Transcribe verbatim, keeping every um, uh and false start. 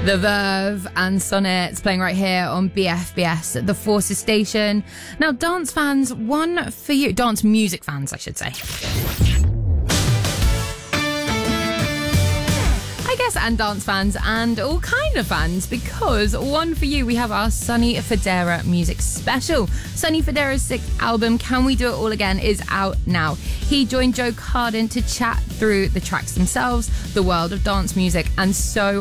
The Verve and Sonnets playing right here on B F B S, the Forces station. Now, dance fans, one for you. Dance music fans, I should say. I guess, and dance fans and all kind of fans, because one for you, we have our Sonny Fodera music special. Sonny Fodera's sixth album, Can We Do It All Again, is out now. He joined Joe Carden to chat through the tracks themselves, the world of dance music, and so